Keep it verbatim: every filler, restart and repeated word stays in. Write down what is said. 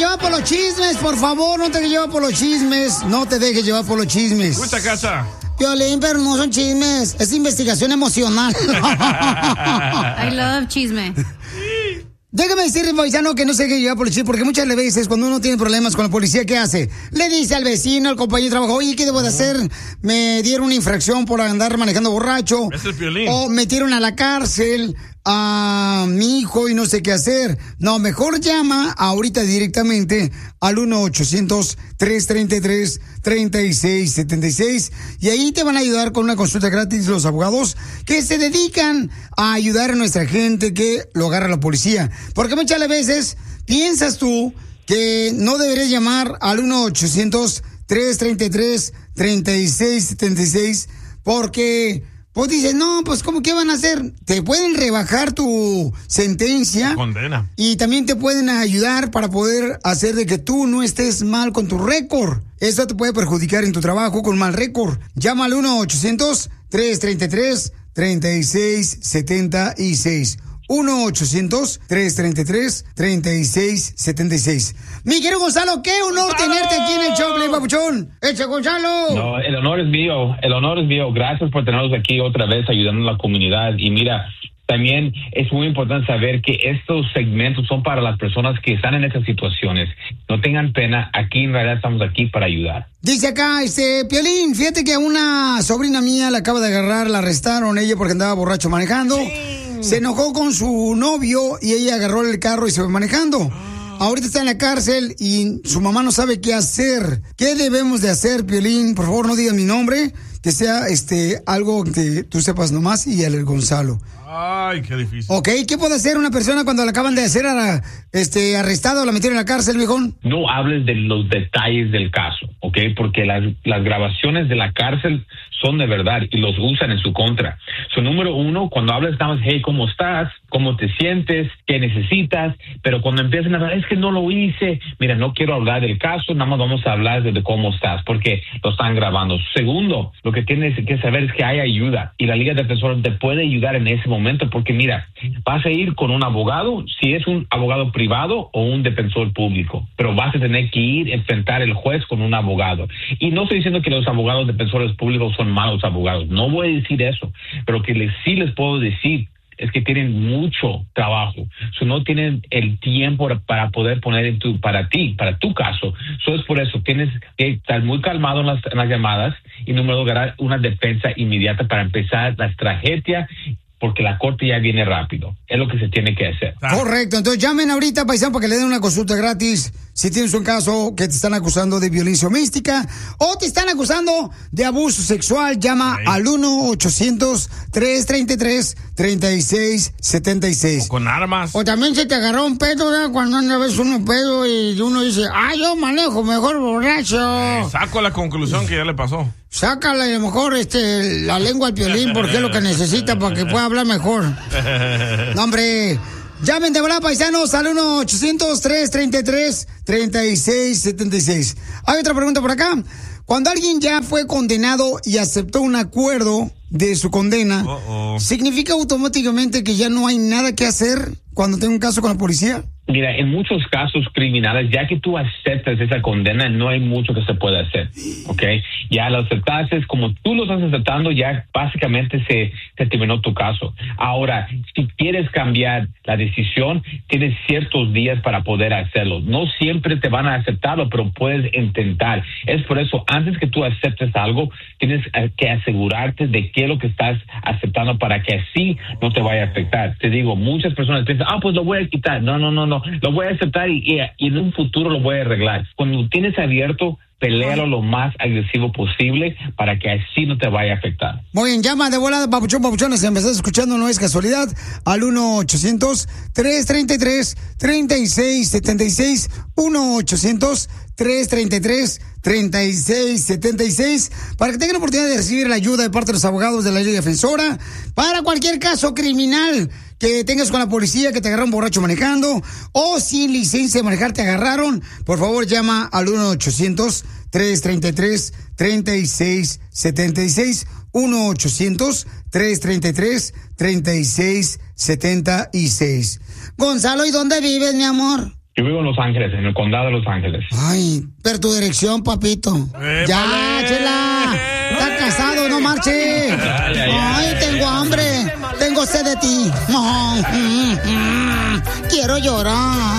llevar por los chismes, por favor, no te dejes llevar por los chismes. No te dejes llevar por los chismes. Escucha, casa. Piolín, pero no son chismes, es investigación emocional. I love chisme. Déjame decirle, paisano, que no se deje llevar por los chismes, porque muchas veces cuando uno tiene problemas con la policía, ¿qué hace? Le dice al vecino, al compañero de trabajo, oye, ¿qué debo de hacer? Me dieron una infracción por andar manejando borracho. Ese es Piolín. O metieron a la cárcel a mi hijo y no sé qué hacer. No, mejor llama ahorita directamente al uno ochocientos, tres treinta y tres, treinta y seis setenta y seis y ahí te van a ayudar con una consulta gratis los abogados que se dedican a ayudar a nuestra gente que lo agarra la policía. Porque muchas veces piensas tú que no deberías llamar al uno ochocientos, tres treinta y tres, treinta y seis setenta y seis porque... Pues dices, no, pues ¿cómo qué van a hacer? Te pueden rebajar tu sentencia. Condena. Y también te pueden ayudar para poder hacer de que tú no estés mal con tu récord. Eso te puede perjudicar en tu trabajo con mal récord. Llama al uno ochocientos, tres treinta y tres, treinta y seis setenta y seis. uno ochocientos, tres treinta y tres, treinta y seis setenta y seis. Mi querido Gonzalo, qué honor ¡Gonzalo! Tenerte aquí en el show, Play Papuchón. ¡Echa, Gonzalo! No, el honor es mío, el honor es mío. Gracias por tenernos aquí otra vez ayudando a la comunidad. Y mira, también es muy importante saber que estos segmentos son para las personas que están en estas situaciones. No tengan pena, aquí en realidad estamos aquí para ayudar. Dice acá, este, Piolín, fíjate que a una sobrina mía la acaba de agarrar, la arrestaron ella porque andaba borracho manejando. Sí. Se enojó con su novio y ella agarró el carro y se fue manejando. Ahorita está en la cárcel y su mamá no sabe qué hacer. ¿Qué debemos de hacer, Piolín? Por favor, no digas mi nombre, que sea este algo que tú sepas nomás y el Gonzalo. Ay, qué difícil. Ok, ¿qué puede hacer una persona cuando la acaban de hacer a, este, arrestado o la metieron en la cárcel, viejón? No hables de los detalles del caso, ¿ok? Porque las, las grabaciones de la cárcel son de verdad y los usan en su contra. So, número uno, cuando hablas, estamos, hey, ¿cómo estás? ¿Cómo te sientes? ¿Qué necesitas? Pero cuando empiezan a hablar, es que no lo hice. Mira, no quiero hablar del caso, nada más vamos a hablar de, de cómo estás, porque lo están grabando. Segundo, lo que tienes que saber es que hay ayuda y la Liga de Defensores te puede ayudar en ese momento, porque mira, vas a ir con un abogado, si es un abogado privado o un defensor público, pero vas a tener que ir a enfrentar el juez con un abogado. Y no estoy diciendo que los abogados defensores públicos son malos abogados, no voy a decir eso, pero que les, sí les puedo decir es que tienen mucho trabajo, so, no tienen el tiempo para poder poner en tu, para ti, para tu caso. So, es por eso, tienes que estar muy calmado en las, en las llamadas y número dos, ganar una defensa inmediata para empezar la tragedia, porque la corte ya viene rápido. Es lo que se tiene que hacer. Correcto. Entonces llamen ahorita, paisano, para que le den una consulta gratis. Si tienes un caso que te están acusando de violencia doméstica o te están acusando de abuso sexual, llama Ay. al uno ochocientos, tres treinta y tres, treinta y seis setenta y seis. O con armas. O también se te agarró un pedo, ¿verdad? Cuando anda ves uno pedo y uno dice, ah, yo manejo mejor borracho. Eh, saco la conclusión que ya le pasó. Sácale a lo mejor este, la lengua al Piolín porque es lo que necesita para que pueda hablar mejor. No, hombre. Llamen de verdad, paisanos, al uno ochocientos, tres treinta y tres, treinta y seis setenta y seis. Hay otra pregunta por acá. Cuando alguien ya fue condenado y aceptó un acuerdo de su condena, Uh-oh. ¿significa automáticamente que ya no hay nada que hacer cuando tenga un caso con la policía? Mira, en muchos casos criminales, ya que tú aceptas esa condena, no hay mucho que se pueda hacer, ¿ok? Ya lo aceptaste, como tú lo estás aceptando, ya básicamente se, se terminó tu caso. Ahora, si quieres cambiar la decisión, tienes ciertos días para poder hacerlo. No siempre te van a aceptarlo, pero puedes intentar. Es por eso, antes que tú aceptes algo, tienes que asegurarte de qué es lo que estás aceptando para que así no te vaya a afectar. Te digo, muchas personas piensan, ah, pues lo voy a quitar. No, no, no, no. Lo voy a aceptar y, y, y en un futuro lo voy a arreglar. Cuando tienes abierto, peléalo lo más agresivo posible para que así no te vaya a afectar. Muy bien, llama de volada, papuchón, papuchones, si me estás escuchando, no es casualidad, al uno ochocientos, tres treinta y tres, treinta y seis setenta y seis, uno ochocientos, tres treinta y tres, treinta y seis setenta y seis, para que tengan la oportunidad de recibir la ayuda de parte de los abogados de la Liga Defensora, para cualquier caso criminal que tengas con la policía, que te agarraron borracho manejando, o sin licencia de manejar te agarraron, por favor llama al uno ochocientos, tres treinta y tres, treinta y seis setenta y seis, uno ochocientos, tres treinta y tres, treinta y seis setenta y seis. Gonzalo, ¿y dónde vives, mi amor? Yo vivo en Los Ángeles, en el condado de Los Ángeles. Ay, pero tu dirección, papito. ¡Épale! Ya, chela. Estás casado, no marche. Ay, ay, Ay, ay. tengo hambre. Tengo sed de ti. Quiero llorar.